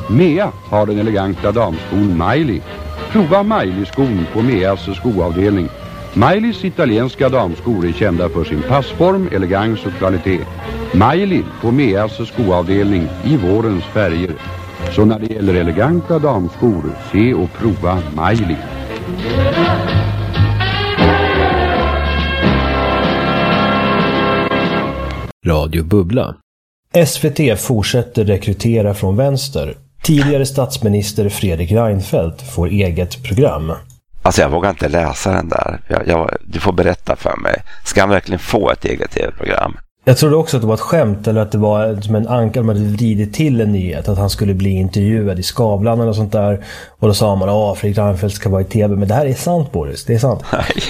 Mea har den eleganta damskon Miley. Prova Miley-skon på Meas skoavdelning. Mileys italienska damskor är kända för sin passform, elegans och kvalitet. Miley på Meas skoavdelning i vårens färger. Så när det gäller eleganta damskor, se och prova Miley. Radio Bubbla. SVT fortsätter rekrytera från vänster. Tidigare statsminister Fredrik Reinfeldt får eget program. Alltså jag vågar inte läsa den där. Du får berätta för mig. Ska han verkligen få ett eget tv-program? Jag trodde också att det var ett skämt eller att det var som en anka man hade vridit till en nyhet. Att han skulle bli intervjuad i Skavlan eller sånt där. Och då sa man Fredrik Reinfeldt ska vara i tv. Men det här är sant, Boris. Det är sant.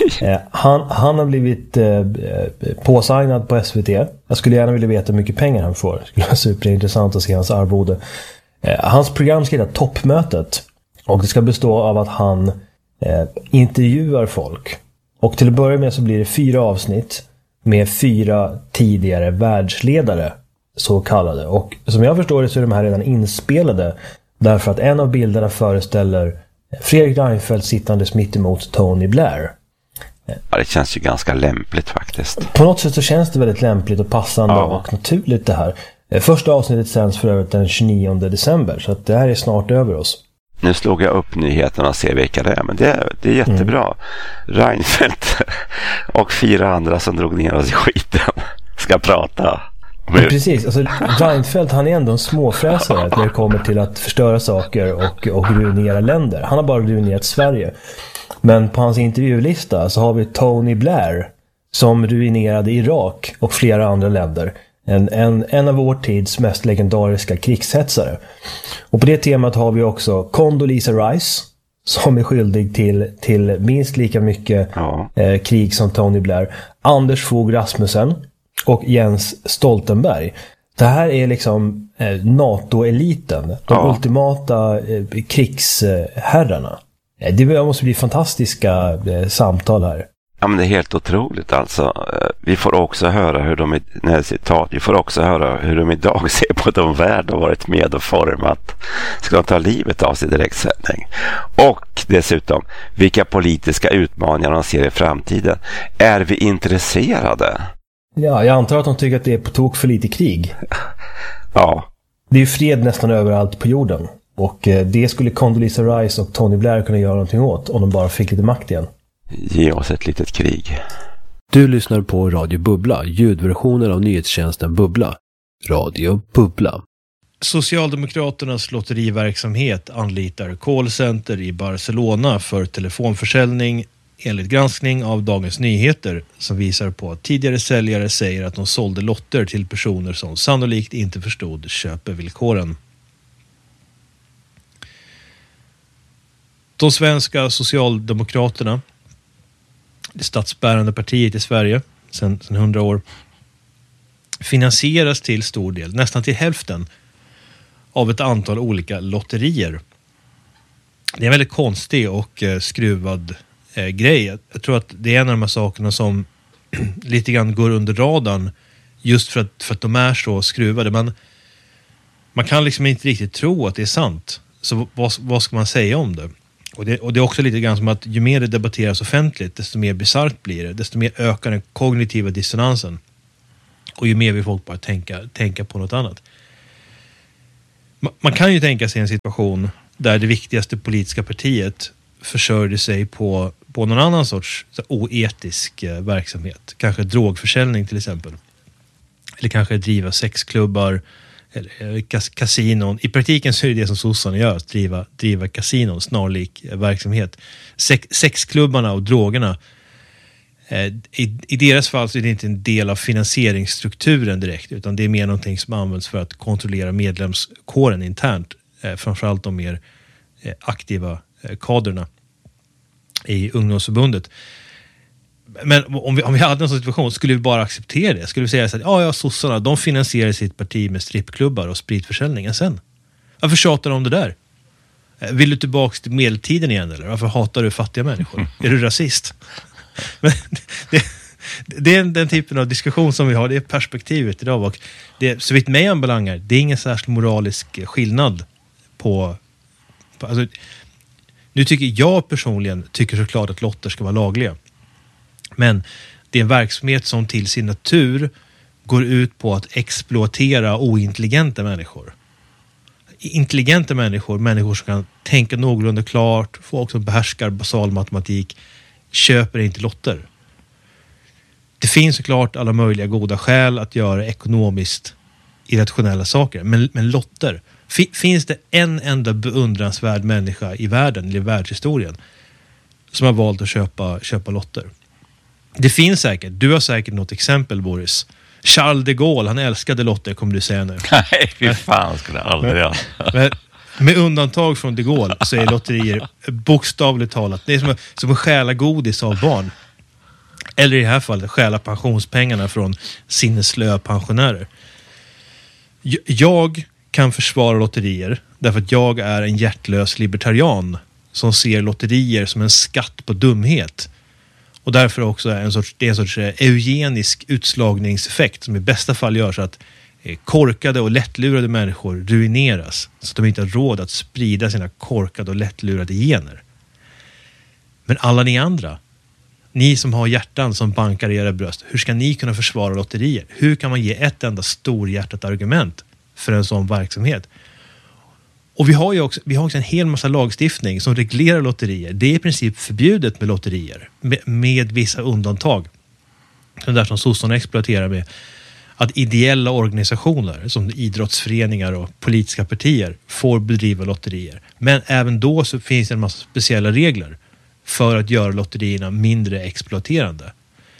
Han har blivit påsignad på SVT. Jag skulle gärna vilja veta hur mycket pengar han får. Det skulle vara superintressant att se hans arvode. Hans program ska heta Toppmötet. Och det ska bestå av att han intervjuar folk. Och till att börja med så blir det 4 avsnitt med 4 tidigare världsledare, så kallade. Och som jag förstår det så är de här redan inspelade, därför att en av bilderna föreställer Fredrik Reinfeldt sittandes mitt emot Tony Blair. Ja, det känns ju ganska lämpligt faktiskt. På något sätt så känns det väldigt lämpligt och passande och naturligt det här. Första avsnittet sänds för övrigt den 29 december, så att det här är snart över oss. Nu slog jag upp nyheterna och ser vilka det är, men det är jättebra. Reinfeldt och 4 andra som drog ner oss i skiten ska prata. Men precis, alltså Reinfeldt han är ändå en småfräsare när det kommer till att förstöra saker och ruinera länder. Han har bara ruinerat Sverige. Men på hans intervjulista så har vi Tony Blair som ruinerade Irak och flera andra länder. En av vår tids mest legendariska krigshetsare. Och på det temat har vi också Condoleezza Rice som är skyldig till minst lika mycket krig som Tony Blair. Anders Fogh Rasmussen och Jens Stoltenberg. Det här är liksom NATO-eliten. De ultimata krigsherrarna. Det måste bli fantastiska samtal här. Ja, men det är helt otroligt alltså. Vi får också höra hur de idag ser på de värld har varit med och format. Ska de ta livet av sig i direktsändning? Och dessutom, vilka politiska utmaningar de ser i framtiden. Är vi intresserade? Ja, jag antar att de tycker att det är på tok för lite krig. Ja. Det är ju fred nästan överallt på jorden. Och det skulle Condoleezza Rice och Tony Blair kunna göra någonting åt om de bara fick lite makt igen. Ge oss ett litet krig. Du lyssnar på Radio Bubbla, ljudversionen av nyhetstjänsten Bubbla. Radio Bubbla. Socialdemokraternas lotteriverksamhet anlitar callcenter i Barcelona för telefonförsäljning enligt granskning av Dagens Nyheter som visar på att tidigare säljare säger att de sålde lotter till personer som sannolikt inte förstod köpevillkoren. De svenska Socialdemokraterna, det statsbärande partiet i Sverige sedan 100 år, finansieras till stor del, nästan till hälften, av ett antal olika lotterier. Det är en väldigt konstig och skruvad grej. Jag tror att det är en av de här sakerna som lite grann går under radarn just för att de är så skruvade. Man kan liksom inte riktigt tro att det är sant. Så vad ska man säga om det? Och det är också lite grann som att ju mer det debatteras offentligt, desto mer bisarrt blir det. Desto mer ökar den kognitiva dissonansen. Och ju mer vill folk bara tänka på något annat. Man kan ju tänka sig en situation där det viktigaste politiska partiet försörjde sig på någon annan sorts oetisk verksamhet. Kanske drogförsäljning till exempel. Eller kanske driva sexklubbar eller kasinon. I praktiken så är det som sossarna gör, att driva kasinon, snarlik verksamhet. Sexklubbarna och drogerna, i deras fall så är det inte en del av finansieringsstrukturen direkt, utan det är mer någonting som används för att kontrollera medlemskåren internt, framförallt de mer aktiva kadrerna i ungdomsförbundet. Men om vi hade en sån situation, skulle vi bara acceptera det? Skulle vi säga så att sossarna, de finansierar sitt parti med strippklubbar och spritförsäljningen sen? Varför tjatar de om det där? Vill du tillbaka till medeltiden igen, eller? Varför hatar du fattiga människor? Är du rasist? Men det är den typen av diskussion som vi har, det är perspektivet idag, och det, så vitt mig anbelangar, det är ingen särskild moralisk skillnad alltså, nu tycker jag personligen såklart att lotter ska vara lagliga. Men det är en verksamhet som till sin natur går ut på att exploatera ointelligenta människor. Intelligenta människor som kan tänka någorlunda klart, folk som behärskar basal matematik, köper inte lotter. Det finns såklart alla möjliga goda skäl att göra ekonomiskt irrationella saker. Men lotter, finns det en enda beundransvärd människa i världen, eller i världshistorien, som har valt att köpa lotter? Det finns säkert. Du har säkert något exempel, Boris. Charles de Gaulle, han älskade lotter, kommer du säga nu. Nej, fy fan, skulle aldrig göra. Men med undantag från de Gaulle så är lotterier bokstavligt talat, det är som att stjäla godis av barn. Eller i det här fallet stjäla pensionspengarna från sinneslöa pensionärer. Jag kan försvara lotterier därför att jag är en hjärtlös libertarian som ser lotterier som en skatt på dumhet. Och därför också det är en sorts eugenisk utslagningseffekt som i bästa fall gör så att korkade och lättlurade människor ruineras så att de inte har råd att sprida sina korkade och lättlurade gener. Men alla ni andra, ni som har hjärtan som bankar i era bröst, hur ska ni kunna försvara lotterier? Hur kan man ge ett enda storhjärtat argument för en sån verksamhet? Och vi har också en hel massa lagstiftning som reglerar lotterier. Det är i princip förbjudet med lotterier med vissa undantag. Det där som sossarna exploaterar med att ideella organisationer som idrottsföreningar och politiska partier får bedriva lotterier. Men även då så finns det en massa speciella regler för att göra lotterierna mindre exploaterande.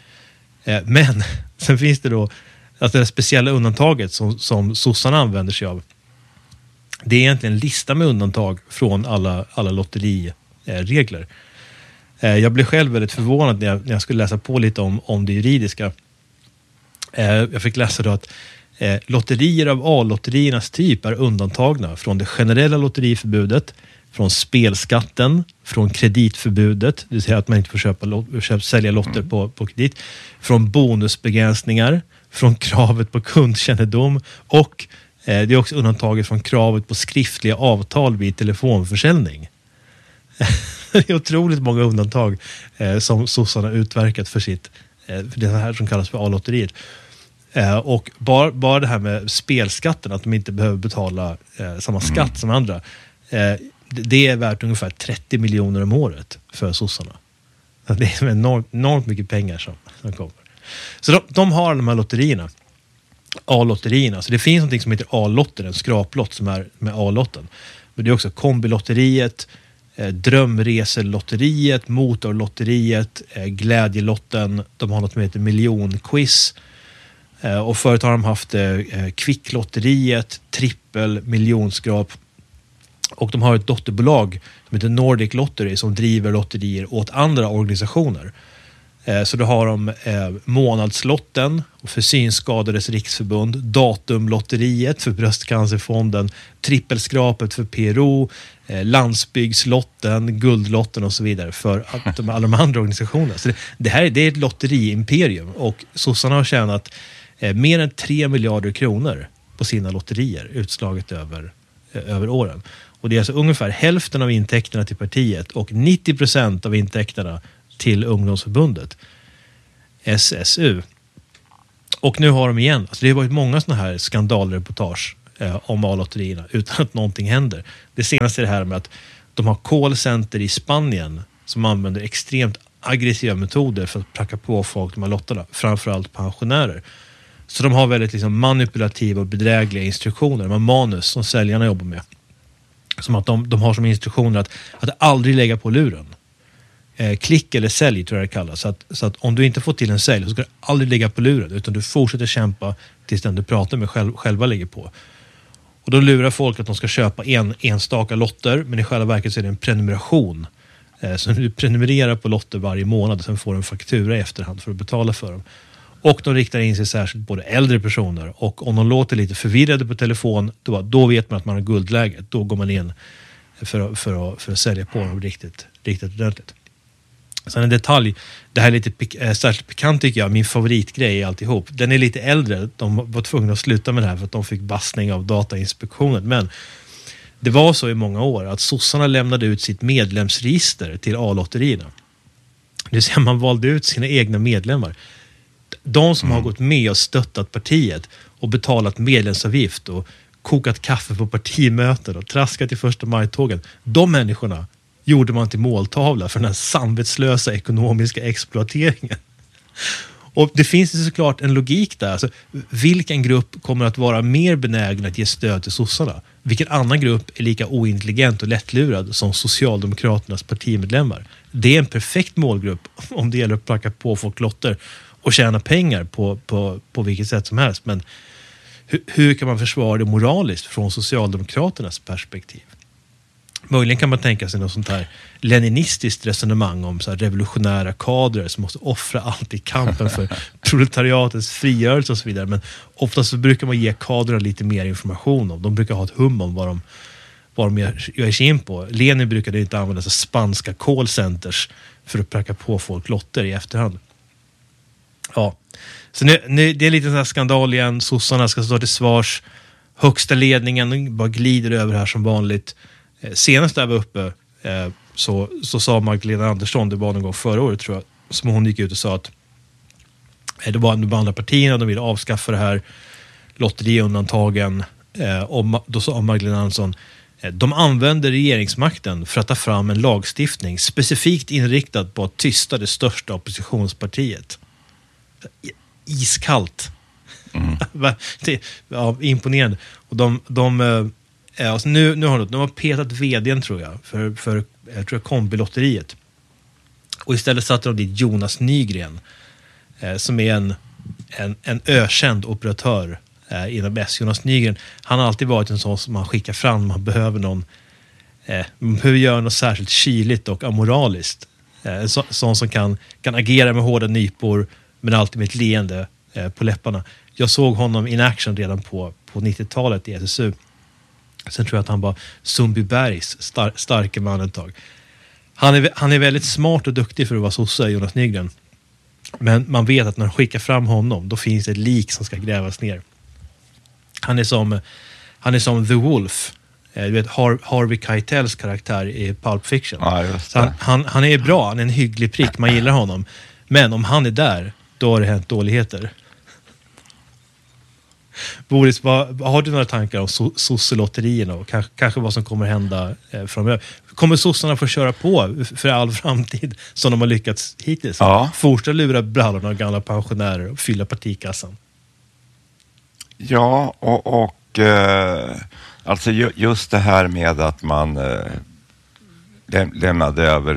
Men sen finns det då alltså det speciella undantaget som sossarna använder sig av. Det är egentligen en lista med undantag från alla lotteriregler. Jag blev själv väldigt förvånad när jag skulle läsa på lite om det juridiska. Jag fick läsa då att lotterier av A-lotteriernas typ är undantagna från det generella lotteriförbudet, från spelskatten, från kreditförbudet, det vill säga att man inte får sälja lotter på kredit, från bonusbegränsningar, från kravet på kundkännedom och det är också undantaget från kravet på skriftliga avtal vid telefonförsäljning. Det är otroligt många undantag som sossarna utverkat för det här som kallas för A-lotteriet. Och bara det här med spelskatten, att de inte behöver betala samma skatt som andra, det är värt ungefär 30 miljoner om året för sossarna. Det är enormt mycket pengar som kommer. Så de har de här lotterierna. A-lotterierna. Så det finns något som heter A-lotter, en skraplott som är med A-lotten. Men det är också kombilotteriet, drömreselotteriet, motorlotteriet, glädjelotten. De har något som heter miljonquiz. Och förut har de haft kvicklotteriet, trippel, miljonskrap. Och de har ett dotterbolag som heter Nordic Lottery som driver lotterier åt andra organisationer. Så då har de månadslotten för Synskadades riksförbund, datumlotteriet för Bröstcancerfonden, trippelskrapet för PRO, landsbygdslotten, guldlotten och så vidare för att alla de andra organisationerna. Så det är ett lotteriimperium och sossarna har tjänat mer än 3 miljarder kronor på sina lotterier utslaget över åren. Och det är alltså ungefär hälften av intäkterna till partiet och 90% av intäkterna till ungdomsförbundet SSU. Och nu har de igen, alltså det har varit många sådana här skandalreportage om A-lotterierna utan att någonting händer. Det senaste är det här med att de har callcenter i Spanien som använder extremt aggressiva metoder för att pracka på folk de här lotterna, framförallt pensionärer. Så de har väldigt manipulativa och bedrägliga instruktioner, de har manus som säljarna jobbar med. Som att de har som instruktioner att aldrig lägga på luren. Klick eller sälj tror jag det kallas. Så att om du inte får till en sälj så ska du aldrig lägga på luren utan du fortsätter kämpa tills den du pratar med själva lägger på. Och då lurar folk att de ska köpa enstaka lotter men i själva verket så är det en prenumeration. Så du prenumererar på lotter varje månad och sen får du en faktura i efterhand för att betala för dem. Och de riktar in sig särskilt både äldre personer och om de låter lite förvirrade på telefon då vet man att man har guldläget. Då går man in för att sälja på dem riktigt ordentligt. Sen en detalj, det här är lite särskilt pikant tycker jag, min favoritgrej i alltihop. Den är lite äldre, de var tvungna att sluta med det här för att de fick bassning av Datainspektionen. Men Det var så i många år att sossarna lämnade ut sitt medlemsregister till A-lotterierna. Det vill säga man valde ut sina egna medlemmar. De som har gått med och stöttat partiet och betalat medlemsavgift och kokat kaffe på partimöten och traskat i första majtågen. De människorna gjorde man till måltavla för den här samvetslösa ekonomiska exploateringen. Och det finns ju såklart en logik där. Alltså, vilken grupp kommer att vara mer benägen att ge stöd till sossarna? Vilken annan grupp är lika ointelligent och lättlurad som Socialdemokraternas partimedlemmar? Det är en perfekt målgrupp om det gäller att plocka på folk lotter och tjäna pengar på vilket sätt som helst. Men hur kan man försvara det moraliskt från Socialdemokraternas perspektiv? Möjligen kan man tänka sig något sånt här leninistiskt resonemang om så här revolutionära kadrer som måste offra allt i kampen för proletariatets frigörelse och så vidare. Men oftast så brukar man ge kadrer lite mer information om. De brukar ha ett hum om vad de gör sig in på. Lenin brukade inte använda sig spanska callcenters för att pracka på folk lotter i efterhand. Ja, så nu det är lite sån här skandal igen. Sossarna ska stå till svars. Högsta ledningen bara glider över här som vanligt. Senast där var uppe så sa Magdalena Andersson, det var någon gång förra året tror jag, som hon gick ut och sa att det var de andra partierna, de ville avskaffa det här lotteriundantagen, och då sa Magdalena Andersson de använder regeringsmakten för att ta fram en lagstiftning specifikt inriktad på att tysta det största oppositionspartiet. Iskallt. Ja, imponerande. Och alltså nu har de petat vdn tror jag för jag tror Kombilotteriet. Och istället satte de dit Jonas Nygren som är en ökänd operatör inom S. Jonas Nygren, han har alltid varit en sån som man skickar fram, man behöver någon man behöver göra något särskilt kyligt och amoraliskt. Sån som kan agera med hårda nypor men alltid med ett leende på läpparna. Jag såg honom in action redan på 90-talet i SSU. Sen tror jag att han var Sundbybergs starka man ett tag. Han är väldigt smart och duktig för att vara sosse, Jonas Nygren. Men man vet att när de skickar fram honom, då finns det ett lik som ska grävas ner. Han är som The Wolf. Du vet Harvey Keitels karaktär i Pulp Fiction. Ja, just det. Han är bra, han är en hygglig prick, man gillar honom. Men om han är där, då har det hänt dåligheter. Boris, har du några tankar om sosselotterierna och kanske vad som kommer hända framöver? Kommer sossarna få köra på för all framtid som de har lyckats hittills? Ja. Fortsätta lura brallorna av gamla pensionärer och fylla partikassan? Ja, och alltså just det här med att man lämnade över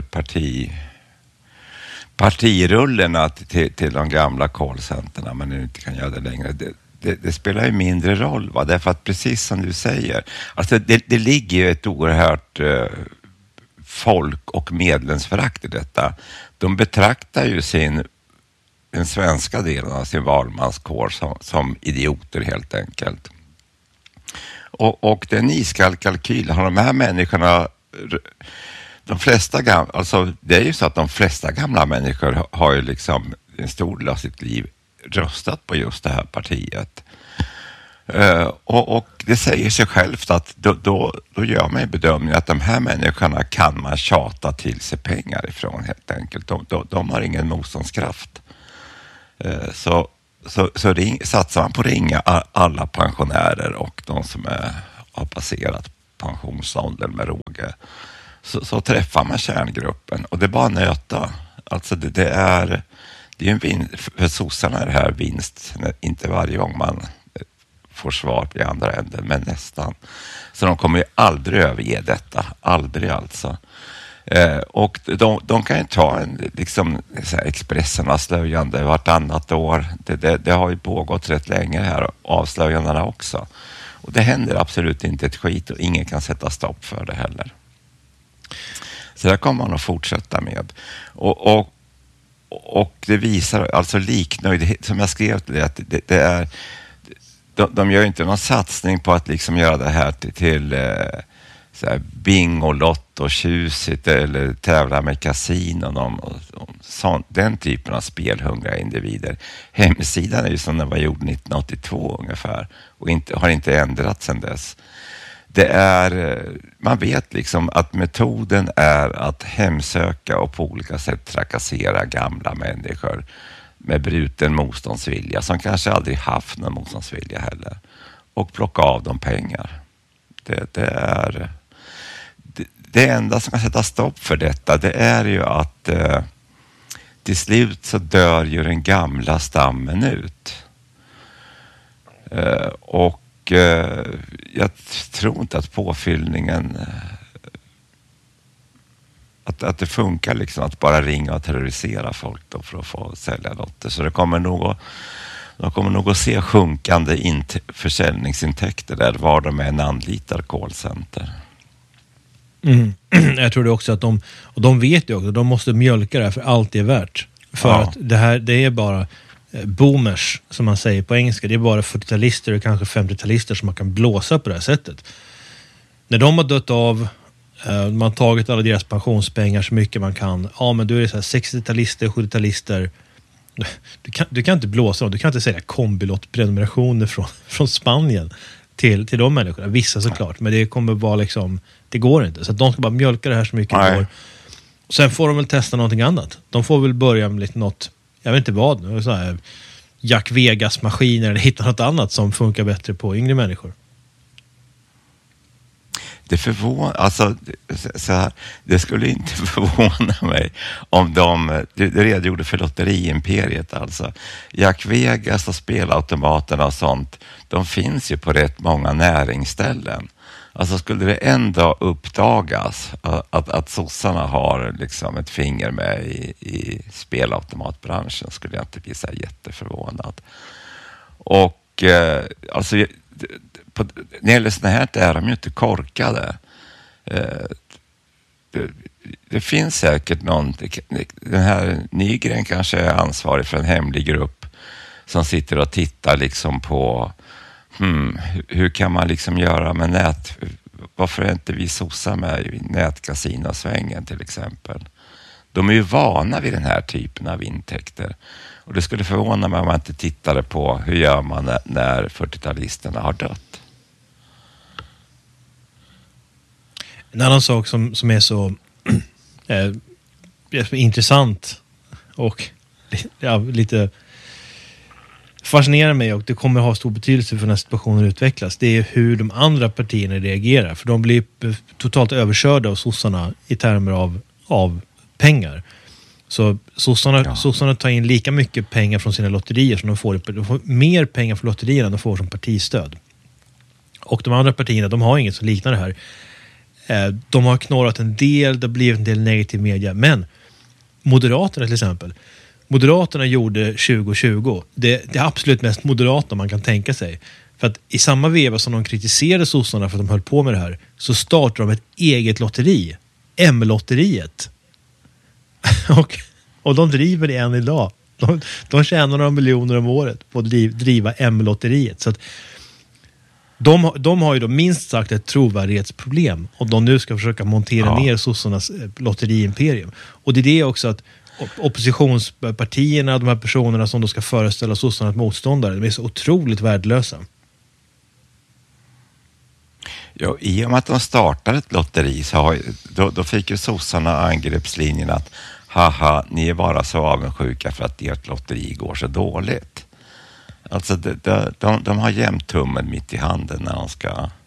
partirullerna till de gamla callcenterna, men nu inte kan göra det längre. Det spelar ju mindre roll, va? Därför att precis som du säger, alltså det ligger ju ett oerhört folk- och medlemsförakt i detta. De betraktar ju den svenska delen av sin valmanskår som idioter helt enkelt. Och det är en iskall kalkyl. Har de här människorna, det är ju så att de flesta gamla människor har ju liksom en stor del av sitt liv röstat på just det här partiet. Och det säger sig självt att då gör man en bedömning att de här människorna kan man tjata till sig pengar ifrån helt enkelt. De har ingen motståndskraft. Så satsar man på att ringa alla pensionärer och de som har passerat pensionsåldern med råge, så träffar man kärngruppen och det är bara nöta. Alltså det är en vinst, för sossarna är det här vinst, inte varje gång man får svar på andra änden, men nästan. Så de kommer ju aldrig överge detta, aldrig alltså. Och de kan ju ta Expressen-avslöjande vartannat år. Det har ju pågått rätt länge här, avslöjandena också. Och det händer absolut inte ett skit och ingen kan sätta stopp för det heller. Så det kommer man att fortsätta med. Och det visar alltså liknöjdhet, som jag skrev till det, att det är, de gör inte någon satsning på att liksom göra det här till så här bingolott och tjusigt eller tävla med kasinon den typen av spelhungriga individer. Hemsidan är ju som den var gjord 1982 ungefär och har inte ändrats sedan dess. det är, man vet liksom att metoden är att hemsöka och på olika sätt trakassera gamla människor med bruten motståndsvilja som kanske aldrig haft någon motståndsvilja heller, och plocka av dem pengar. Det är det enda som kan sätta stopp för detta, det är ju att till slut så dör ju den gamla stammen ut. Och jag tror inte att påfyllningen, att det funkar liksom att bara ringa och terrorisera folk då för att få sälja lotter. Så de kommer nog att se sjunkande försäljningsintäkter där var de än anlitar callcenter. Jag tror det också att de vet ju också, de måste mjölka det här för allt det är värt. För att det är bara boomers, som man säger på engelska. Det är bara 40-talister och kanske 50-talister som man kan blåsa på det här sättet. När de har dött av, man har tagit alla deras pensionspengar så mycket man kan. Ja, men då är det så här 60-talister, 70-talister. Du kan inte blåsa dem. Du kan inte sälja kombilott-prenumerationer från Spanien till de människorna. Vissa såklart, men det kommer vara liksom, det går inte. Så att de ska bara mjölka det här så mycket det går. Sen får de väl testa någonting annat. De får väl börja med lite något, jag vet inte vad nu, så här Jack Vegas-maskiner eller hitta något annat som funkar bättre på yngre människor. Det det skulle inte förvåna mig om du redogjorde för lotteriimperiet alltså. Jack Vegas och spelautomaterna och sånt, de finns ju på rätt många näringsställen. Alltså skulle det ändå uppdagas att sossarna har liksom ett finger med i spelautomatbranschen, skulle jag inte bli så jätteförvånad. Och alltså när det gäller sådana här är de ju inte korkade. Det finns säkert den här Nygren kanske är ansvarig för en hemlig grupp som sitter och tittar liksom på hur kan man liksom göra med varför är inte vi sossar med i nätkasinosvängen till exempel. De är ju vana vid den här typen av intäkter. Och det skulle förvåna mig om man inte tittade på hur gör man när 40-talisterna har dött. En annan sak som är så intressant och lite fascinerar mig, och det kommer ha stor betydelse för när situationen utvecklas, det är hur de andra partierna reagerar. För de blir totalt överkörda av sossarna i termer av pengar. Så sossarna tar in lika mycket pengar från sina lotterier som de får mer pengar från lotterierna än de får som partistöd. Och de andra partierna, de har inget som liknar det här. De har knorrat en del, det blir en del negativ media, men Moderaterna till exempel. Moderaterna gjorde 2020 det absolut mest moderata man kan tänka sig. För att i samma veva som de kritiserade sossarna för att de höll på med det här, så startade de ett eget lotteri. M-lotteriet. och de driver det än idag. De tjänar några miljoner om året på att driva M-lotteriet. Så att de har ju då minst sagt ett trovärdighetsproblem om de nu ska försöka montera ner sossarnas lotteriimperium. Och det är det också att oppositionspartierna, de här personerna som då ska föreställa sossarnas motståndare, de är så otroligt värdelösa. Ja, i och med att de startade ett lotteri så då fick ju sossarna angreppslinjen att haha, ni är bara så avundsjuka för att ert lotteri går så dåligt. Alltså de har jämt tummen mitt i handen när de ska